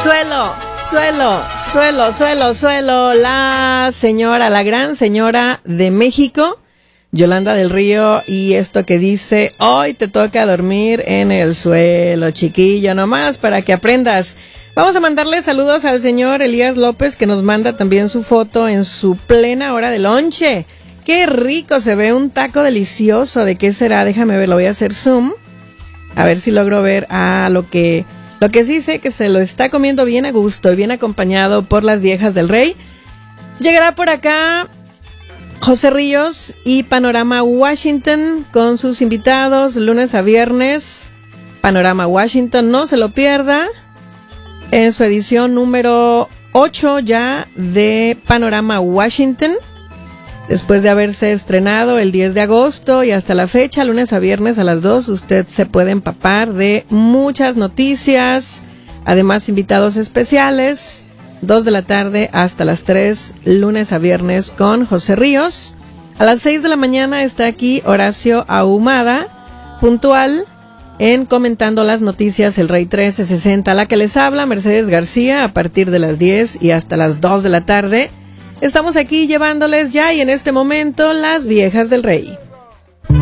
Suelo, la señora, la gran señora de México, Yolanda del Río, y esto que dice: hoy te toca dormir en el suelo, chiquillo, nomás para que aprendas. Vamos a mandarle saludos al señor Elías López, que nos manda también su foto en su plena hora de lonche. ¡Qué rico! Se ve un taco delicioso. ¿De qué será? Déjame ver, lo voy a hacer zoom. A ver si logro ver lo que sí sé, que se lo está comiendo bien a gusto y bien acompañado por las viejas del Rey. Llegará por acá José Ríos y Panorama Washington con sus invitados lunes a viernes. Panorama Washington, no se lo pierda, en su edición número 8 ya de Panorama Washington, después de haberse estrenado el 10 de agosto y hasta la fecha, lunes a viernes a las 2, usted se puede empapar de muchas noticias, además invitados especiales, 2 de la tarde hasta las 3, lunes a viernes con José Ríos. A las 6 de la mañana está aquí Horacio Ahumada, puntual, en Comentando las Noticias, el Rey 1360. La que les habla, Mercedes García, a partir de las 10 y hasta las 2 de la tarde. Estamos aquí llevándoles ya y en este momento las viejas del Rey.